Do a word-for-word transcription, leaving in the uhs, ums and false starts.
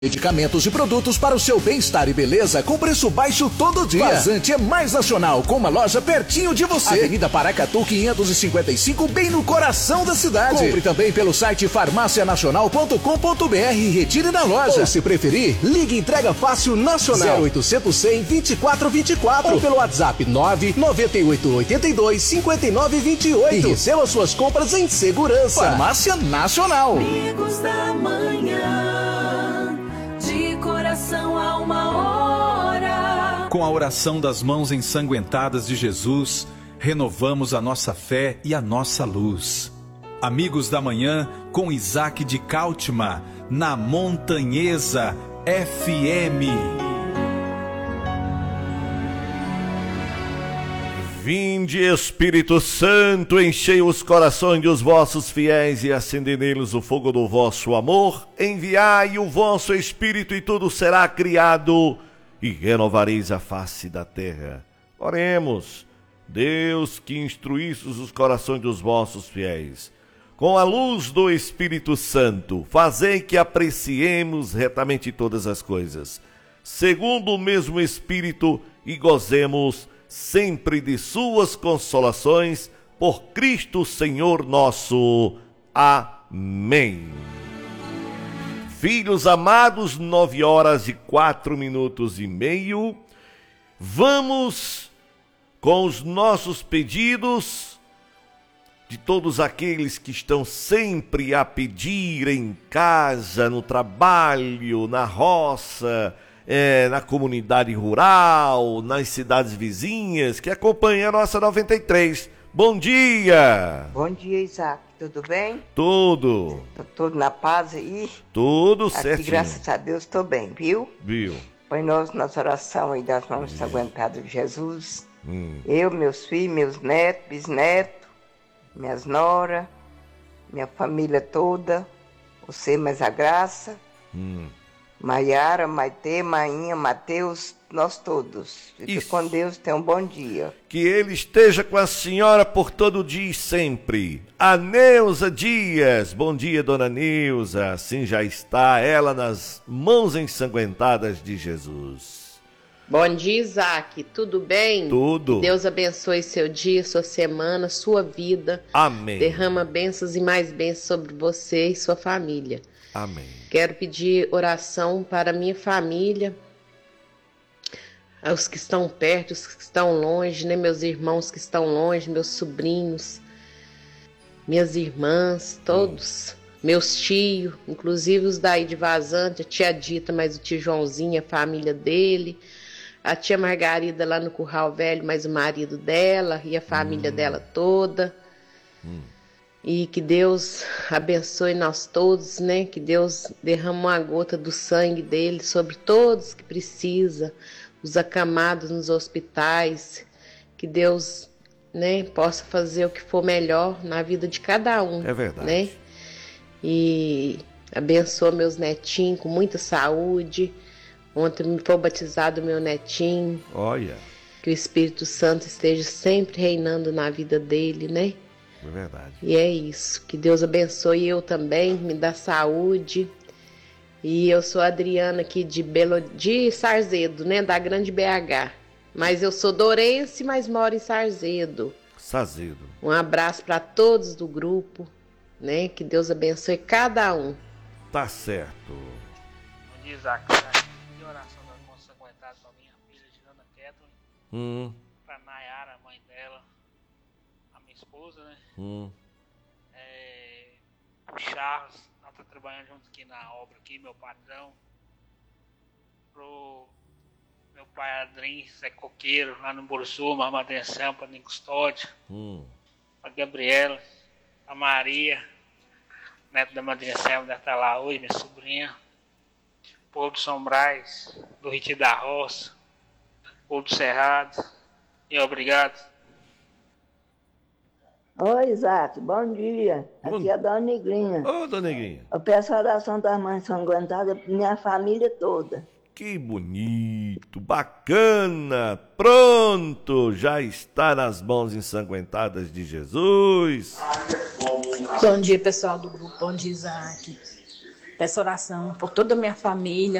Medicamentos e produtos para o seu bem-estar e beleza com preço baixo todo dia. Vazante é mais nacional, com uma loja pertinho de você. Avenida Paracatu quinhentos e cinquenta e cinco, bem no coração da cidade. Compre também pelo site farmácia nacional ponto com ponto br e retire na loja. Ou, se preferir, ligue Entrega Fácil Nacional zero oitocentos, cem, vinte e quatro vinte e quatro ou pelo WhatsApp nove nove oito oito dois, cinco nove dois oito e receba suas compras em segurança. Farmácia Nacional. Amigos da Manhã, de coração a uma hora. Com a oração das mãos ensanguentadas de Jesus, renovamos a nossa fé e a nossa luz. Amigos da Manhã, com Isaac de Cáltima, na Montanhesa F M. Vinde, Espírito Santo, enchei os corações dos vossos fiéis e acendei neles o fogo do vosso amor. Enviai o vosso Espírito e tudo será criado e renovareis a face da terra. Oremos. Deus, que instruístes os corações dos vossos fiéis, com a luz do Espírito Santo, fazei que apreciemos retamente todas as coisas, segundo o mesmo Espírito, e gozemos sempre de suas consolações, por Cristo Senhor nosso. Amém. Filhos amados, nove horas e quatro minutos e meio. Vamos com os nossos pedidos de todos aqueles que estão sempre a pedir em casa, no trabalho, na roça, É, na comunidade rural, nas cidades vizinhas, que acompanham a nossa noventa e três. Bom dia! Bom dia, Isaac. Tudo bem? Tudo. Tô tudo na paz aí? Tudo Aqui, certinho. graças a Deus, estou bem, viu? Viu? Põe nós nas orações aí das mãos ensanguentadas de Jesus. Hum. Eu, meus filhos, meus netos, bisnetos, minhas noras, minha família toda, você mais a graça. Hum. Maiara, Maitê, Mainha, Mateus, nós todos. Fique Isso. com Deus, tenha um bom dia. Que ele esteja com a senhora por todo dia e sempre. A Neuza Dias. Bom dia, dona Neuza. Assim já está ela nas mãos ensanguentadas de Jesus. Bom dia, Isaac. Tudo bem? Tudo. Que Deus abençoe seu dia, sua semana, sua vida. Amém. Derrama bênçãos e mais bênçãos sobre você e sua família. Amém. Quero pedir oração para minha família, os que estão perto, os que estão longe, né? Meus irmãos que estão longe, meus sobrinhos, minhas irmãs, todos, hum. meus tios, inclusive os daí de Vazante, a tia Dita, mas o tio Joãozinho, a família dele, a tia Margarida lá no Curral Velho, mas o marido dela e a família hum. dela toda. Hum. E que Deus abençoe nós todos, né? Que Deus derrame uma gota do sangue dele sobre todos que precisa, os acamados nos hospitais. Que Deus, né, possa fazer o que for melhor na vida de cada um. É verdade. Né? E abençoa meus netinhos com muita saúde. Ontem foi batizado meu netinho. Olha. Que o Espírito Santo esteja sempre reinando na vida dele, né? É verdade. E é isso. Que Deus abençoe eu também, me dá saúde. E eu sou a Adriana aqui de Belo de Sarzedo, né? Da Grande B H. Mas eu sou dourense, mas moro em Sarzedo. Sarzedo. Um abraço para todos do grupo, né? Que Deus abençoe cada um. Tá certo. Bom dia, Isaac. De oração das mãos ensanguentadas para minha filha, Girana Kathleen. Hum. Para Nayara, a mãe dela. Esposa, né? Hum. É, o Charles, nós estamos trabalhando junto aqui na obra aqui, meu patrão. Pro meu pai Adrim, Zé Coqueiro, lá no Borussu, uma atenção para Nico Custódio. Hum. A Gabriela, a Maria, neto da Madrinha Selma, deve estar lá hoje, minha sobrinha. O povo do São Brás, do Ritio da Roça, o povo do Cerrado. E obrigado. Oi, Isaac, bom dia. Aqui Bom... é a Dona Negrinha. Ô, Dona Negrinha. Eu peço a oração das mães ensanguentadas para minha família toda. Que bonito, bacana. Pronto, já está nas mãos ensanguentadas de Jesus. Bom dia, pessoal do grupo. Bom dia, Isaac. Peço oração por toda a minha família.